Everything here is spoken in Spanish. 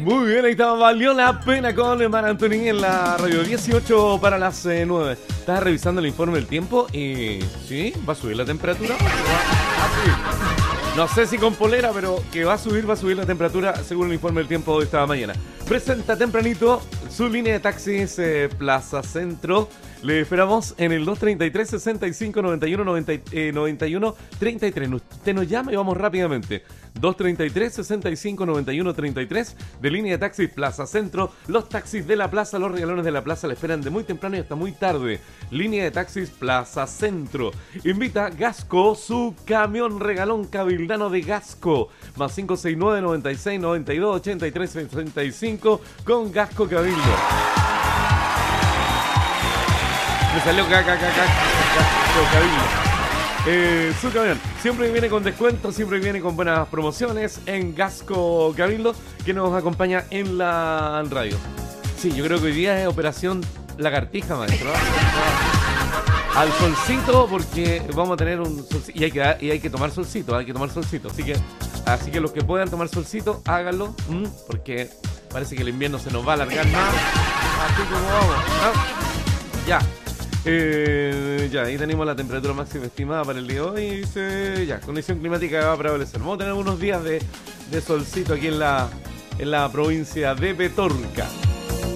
Muy bien, ahí estaba, valió la pena con Mar Anthony en la radio. 18 para las 9. Estaba revisando el informe del tiempo y... ¿sí? ¿Va a subir la temperatura? Va a subir. No sé si con polera, pero que va a subir la temperatura según el informe del tiempo de esta mañana. Presenta tempranito su línea de taxis Plaza Centro. Le esperamos en el 233 65 91 91 33. Usted nos llama y vamos rápidamente. 233 65 91 33 de línea de taxis Plaza Centro. Los taxis de la plaza, los regalones de la plaza le esperan de muy temprano y hasta muy tarde. Línea de taxis Plaza Centro. Invita Gasco, su camión regalón cabildano de Gasco. Más 569 96 92 83 65 con Gasco Cabildo. Me salió Cabildo. Su camión siempre viene con descuentos, siempre viene con buenas promociones en Gasco Cabildo, que nos acompaña en la radio. Sí, yo creo que hoy día es operación lagartija, maestro. Al solcito, porque vamos a tener un solcito, y hay que tomar solcito, Así que los que puedan tomar solcito, háganlo, porque parece que el invierno se nos va a alargar más. Así como vamos, ¿no? Ya, ahí tenemos la temperatura máxima estimada para el día de hoy. Dice, ya, condición climática que va a prevalecer. Vamos a tener unos días de solcito aquí en la provincia de Petorca.